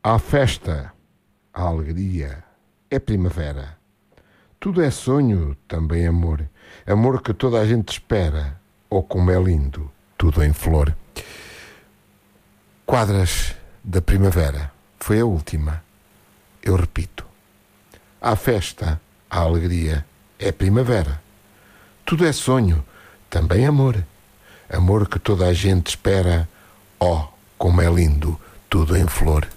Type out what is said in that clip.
Há festa, há alegria, é primavera. Tudo é sonho, também amor. Amor que toda a gente espera. Oh, como é lindo, tudo em flor. Quadras da primavera. Foi a última. Eu repito. Há festa, há alegria, é primavera. Tudo é sonho, também amor. Amor que toda a gente espera. Oh, como é lindo, tudo em flor.